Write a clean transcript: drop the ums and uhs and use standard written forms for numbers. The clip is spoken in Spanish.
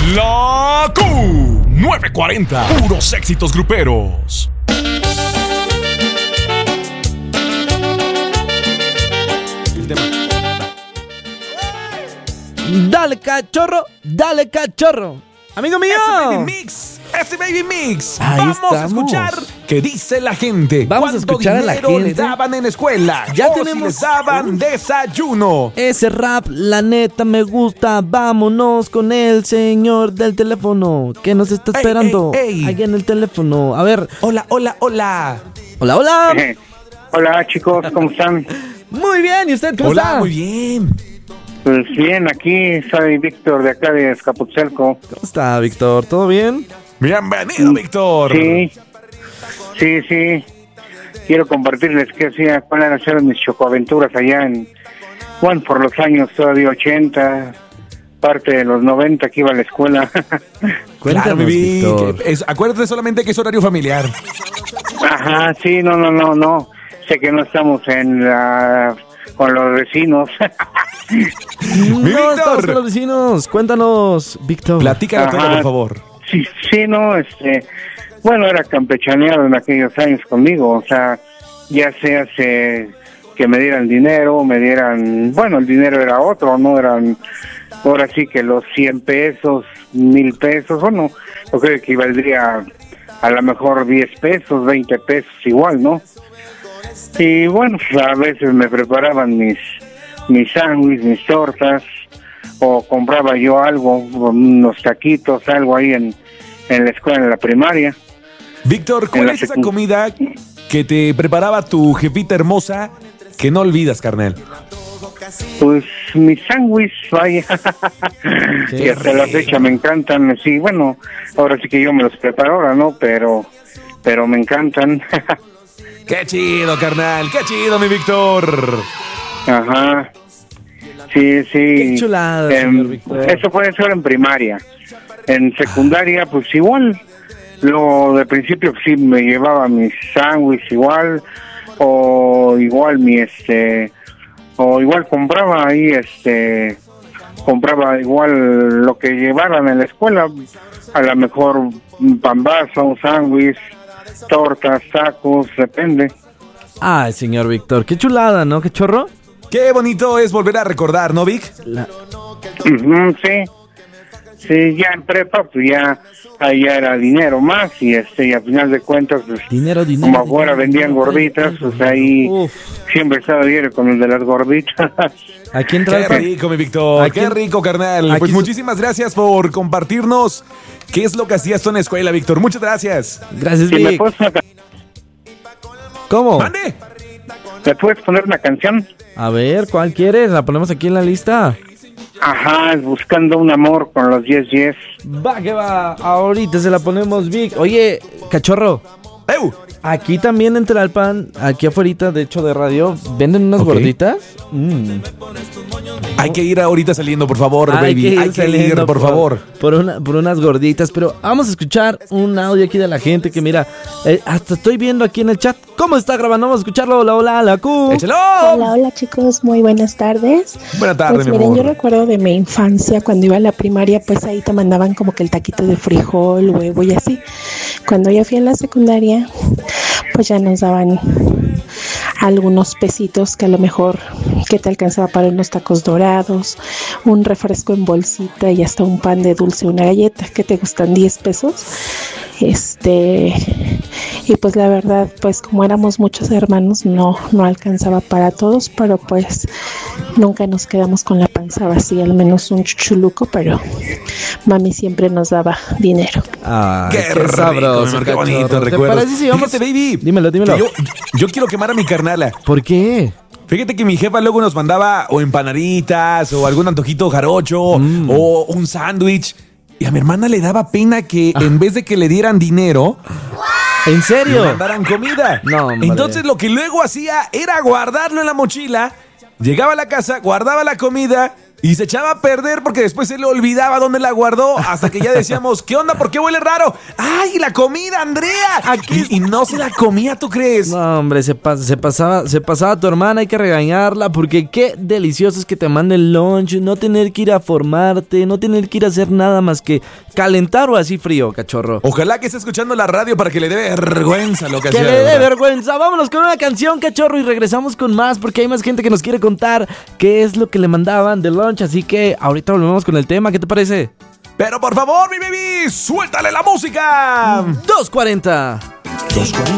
La Q940. Puros éxitos gruperos. El tema. Dale cachorro. Amigo mío. Ese Baby Mix. Ahí Vamos estamos. a escuchar qué dice la gente. Vamos a escuchar a la ¿Cuánto dinero gente? le daban en la escuela? Ya O tenemos- si les daban desayuno. Ese rap, la neta me gusta. Vámonos con el señor del teléfono que nos está esperando ey. ahí en el teléfono. A ver, Hola. hola. Hola chicos, ¿cómo están? Muy bien, ¿y usted cómo Hola, está? muy bien. Pues bien, aquí soy Víctor de acá de Escapotzalco. ¿Cómo está, Víctor? ¿Todo bien? Bienvenido, Víctor. Sí. Quiero compartirles cuáles han sido mis chocoaventuras allá por los años todavía 80, parte de los 90 que iba a la escuela. Claro, mi Vic. Víctor. Acuérdate solamente que es horario familiar. Ajá, sí, no. Sé que no estamos con los vecinos. Mi No, estamos Víctor. con los vecinos. Cuéntanos, Víctor. Platícalo todo, Ajá. por favor. Sí, no, era campechaneado en aquellos años conmigo, o sea, ya se hace que me dieran dinero, el dinero era otro, no eran, ahora sí que los 100 pesos, 1000 pesos, yo creo que equivaldría a lo mejor 10 pesos, 20 pesos igual, ¿no? Y bueno, a veces me preparaban mis sándwiches, mis tortas, o compraba yo algo, unos taquitos, algo ahí en la escuela, en la primaria. Víctor, ¿cuál es esa comida que te preparaba tu jefita hermosa que no olvidas, carnal? Pues mis sándwiches, vaya, y hasta la fecha me encantan, sí, bueno, ahora sí que yo me los preparo ahora, ¿no? Pero me encantan. ¡Qué chido, carnal! ¡Qué chido, mi Víctor! Ajá. Sí. Qué chulada, señor Víctor. Eso puede ser en primaria. En secundaria, pues igual. Lo de principio sí me llevaba mis sándwiches igual, o igual o igual compraba ahí compraba igual lo que llevaran en la escuela, a lo mejor un pambazo, un sándwich, tortas, tacos, depende. Ay, señor Víctor, qué chulada, ¿no? Qué chorro. Qué bonito es volver a recordar, ¿no, Vic? Ujú, sí, ya en prepa, pues ya ahí ya era dinero más, y al final de cuentas, pues, Dinero. como afuera vendían gorditas, pues ahí Uf. siempre estaba bien con el de las gorditas. Aquí entra Qué rico, mi Víctor. Aquí- Qué rico, carnal. aquí Pues su- muchísimas gracias por compartirnos qué es lo que hacías tú en la escuela, Víctor. Muchas gracias. Gracias, Si me Vic. puedes ¿Cómo? ¡Mande! ¿Me puedes poner una canción? A ver, ¿cuál quieres? La ponemos aquí en la lista. Ajá, Buscando un amor con los 10. Va, que va. Ahorita se la ponemos, Vic. Oye, cachorro. ¡Eu! Aquí también en Tlalpan, aquí afuera, de hecho, de radio, venden unas Ok. gorditas. Hay que ir ahorita saliendo, por favor, Hay baby. que ir Hay que saliendo ir, por favor. Por unas gorditas. Pero vamos a escuchar un audio aquí de la gente que mira, hasta estoy viendo aquí en el chat cómo está grabando. Vamos a escucharlo. Hola, la Q. ¡Échalo! Hola chicos, muy buenas tardes. Buenas tardes, Pues mi miren, amor. yo recuerdo de mi infancia cuando iba a la primaria, pues ahí te mandaban como que el taquito de frijol, huevo y así. Cuando ya fui a la secundaria, pues ya nos daban algunos pesitos que a lo mejor que te alcanzaba para unos tacos dorados, un refresco en bolsita y hasta un pan de dulce, una galleta que te gustan 10 pesos. Y pues la verdad, pues como éramos muchos hermanos, no alcanzaba para todos, pero pues nunca nos quedamos con la panza vacía, al menos un chuchuluco, pero mami siempre nos daba dinero. Ay, ¡Qué rico, sabroso, mi amor, qué cachorro. bonito ¿Te recuerdo! parece si vamos? Fíjate, baby. Dímelo. que Yo quiero quemar a mi carnala. ¿Por qué? Fíjate que mi jefa luego nos mandaba o empanaditas o algún antojito jarocho o un sándwich. Y a mi hermana le daba pena que en vez de que le dieran dinero, ¿En le serio? mandaran comida. No, hombre. Entonces lo que luego hacía era guardarlo en la mochila, llegaba a la casa, guardaba la comida Y se echaba a perder porque después se le olvidaba dónde la guardó. Hasta que ya decíamos, ¿qué onda? ¿Por qué huele raro? ¡Ay, la comida, Andrea! Aquí. Y no se la comía, ¿tú crees? No, hombre, se pasaba tu hermana, hay que regañarla porque qué delicioso es que te mande el lunch, no tener que ir a formarte, no tener que ir a hacer nada más que calentar o así frío, cachorro. Ojalá que esté escuchando la radio para que le dé vergüenza lo que hacía. Que le dé vergüenza. Vámonos con una canción, cachorro, y regresamos con más porque hay más gente que nos quiere contar qué es lo que le mandaban de lunch, así que ahorita volvemos con el tema, ¿qué te parece? Pero por favor, mi baby, suéltale la música. 2:40.